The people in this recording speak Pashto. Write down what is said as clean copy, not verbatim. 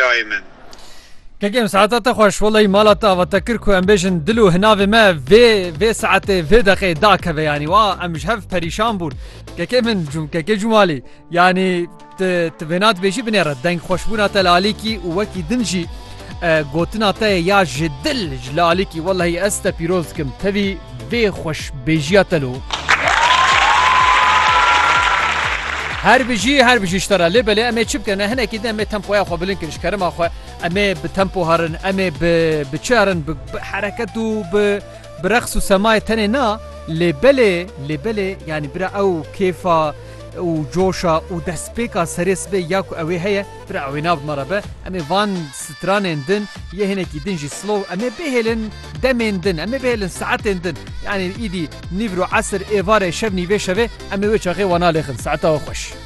برای من. كم ساعات خوش والله مالتا وتكركو ام بيجن دلو هنا ما في ساعات في دقيقه داك يعني وا ام جهف بريشان بول كم جمالي يعني تبينات بيجي بنير دنگ خوشبونا تلاليكي وكي دنجي گوتنا تا يا جدل جلاليكي والله است بيروزكم تبي في خوش بيجياتلو هر بيجي اشترى لبلي امي تشبكنا هنا كده امي تمبو اخو بلينكش كرم اخو امي بتمبو هرن امي بتشارن بحركته برقص سماي تنينا لبلي يعني برا او كيفا وجوشا ودسبيكا سريس بي ياكو اوي هي برا او ناب مربه امي فان سترانين دن يهنا كي دنجي سلو امي بهلن دمين دن امي بهلن ساعتين دن يعني ايدي نيفرو عصر ايفار شبني بشبه امي وجه غي وانا لخن ساعتها خوش